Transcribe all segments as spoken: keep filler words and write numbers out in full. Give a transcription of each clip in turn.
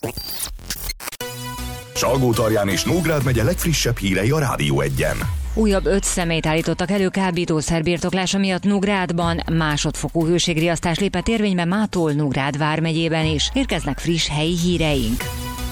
Salgótarján és Nógrád megye legfrissebb hírei a Rádió Egyen. Újabb öt személyt állítottak elő kábítószer birtoklása miatt Nógrádban, másodfokú hőségriasztás lépett érvénybe mától Nógrád vármegyében is. Érkeznek friss helyi híreink.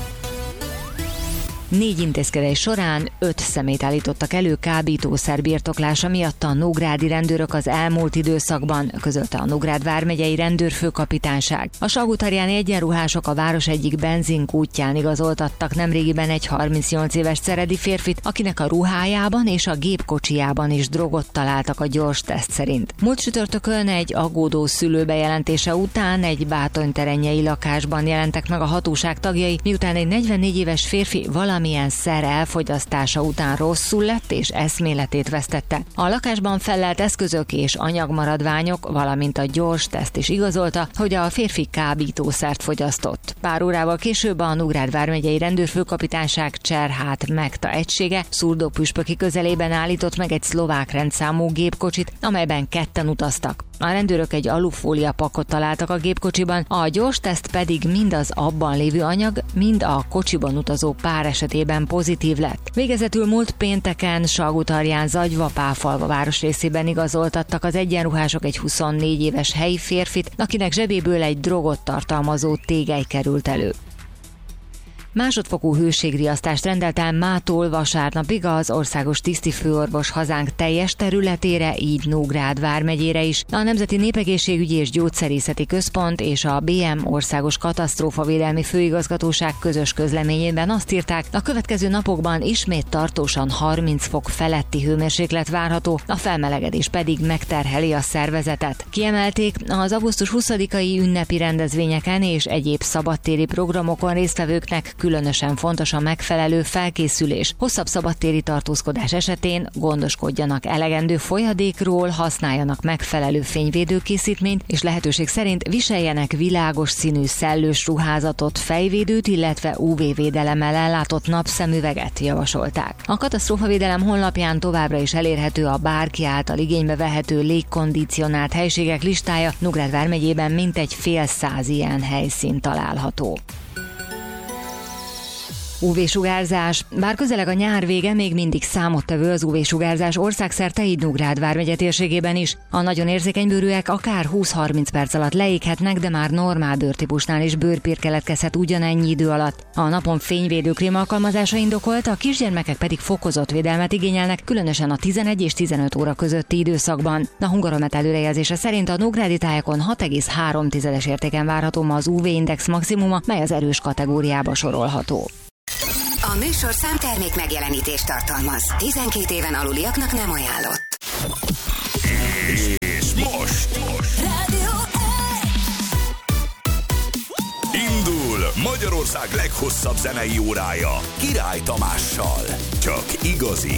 Négy intézkedés során öt személyt állítottak elő kábítószer birtoklása miatt a nógrádi rendőrök az elmúlt időszakban, közölte a Nógrád vármegyei rendőrfőkapitányság. A salgótarjáni egyenruhások a város egyik benzinkútján igazoltattak nemrégiben egy harmincnyolc éves ceredi férfit, akinek a ruhájában és a gépkocsijában is drogot találtak a gyors teszt szerint. Múlt csütörtökön egy aggódó szülő bejelentése után egy bátonyterenyei lakásban jelentek meg a hatóság tagjai, miután egy negyvennégy éves férfi valami milyen szer elfogyasztása után rosszul lett és eszméletét vesztette. A lakásban fellelt eszközök és anyagmaradványok, valamint a gyors teszt is igazolta, hogy a férfi kábítószert fogyasztott. Pár órával később a Nógrád vármegyei rendőrfőkapitányság Cserhát Megta egysége Szurdópüspöki közelében állított meg egy szlovák rendszámú gépkocsit, amelyben ketten utaztak. A rendőrök egy alufólia pakot találtak a gépkocsiban, a gyors teszt pedig mind az abban lévő anyag, mind a kocsiban utazó pár esetében pozitív lett. Végezetül múlt pénteken Salgótarján Zagyva-Páfalva városrészében igazoltattak az egyenruhások egy huszonnégy éves helyi férfit, akinek zsebéből egy drogot tartalmazó tégely került elő. Másodfokú hőségriasztást rendelt el mától vasárnapig az országos tisztifőorvos hazánk teljes területére, így Nógrád vármegyére is. A Nemzeti Népegészségügyi és Gyógyszerészeti Központ és a bé em Országos Katasztrófavédelmi Főigazgatóság közös közleményében azt írták, a következő napokban ismét tartósan harminc fok feletti hőmérséklet várható, a felmelegedés pedig megterheli a szervezetet. Kiemelték, az augusztus huszadikai ünnepi rendezvényeken és egyéb szabadtéri programokon résztvevőknek különösen fontos a megfelelő felkészülés. Hosszabb szabadtéri tartózkodás esetén gondoskodjanak elegendő folyadékról, használjanak megfelelő fényvédőkészítményt, és lehetőség szerint viseljenek világos színű szellős ruházatot, fejvédőt, illetve ú vé védelemmel ellátott napszemüveget javasolták. A katasztrófavédelem honlapján továbbra is elérhető a bárki által igénybe vehető légkondicionált helységek listája, Nógrád vármegyében mintegy fél száz ilyen helyszín található. ú vé-sugárzás. Bár közeleg a nyár vége, még mindig számottevő az ú vé-sugárzás országszerte, így Nógrád vármegye térségében is. A nagyon érzékeny bőrűek akár húsz-harminc perc alatt leéghetnek, de már normál bőrtípusnál is bőrpír keletkezhet ugyanennyi idő alatt. A napon fényvédőkrém alkalmazása indokolt, a kisgyermekek pedig fokozott védelmet igényelnek, különösen a tizenegy és tizenöt óra közötti időszakban. A Hungaromet előrejelzése szerint a nógrádi tájakon hat egész három értéken várható ma az ú vé-index maximuma, mely az erős kategóriába sorolható. A műsorszám termék megjelenítést tartalmaz. tizenkét éven aluliaknak nem ajánlott. És most, most. Rádió Indul Magyarország leghosszabb zenei órája Király Tamással. Csak igazi